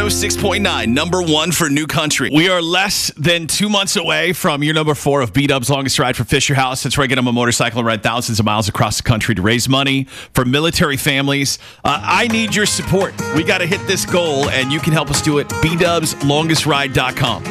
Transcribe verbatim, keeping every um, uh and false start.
oh six point nine, number one for new country. We are less than two months away from year number four of B-Dub's Longest Ride for Fisher House. That's where I get on a motorcycle and ride thousands of miles across the country to raise money for military families. Uh, I need your support. We got to hit this goal, and you can help us do it. B dubs longest ride dot com.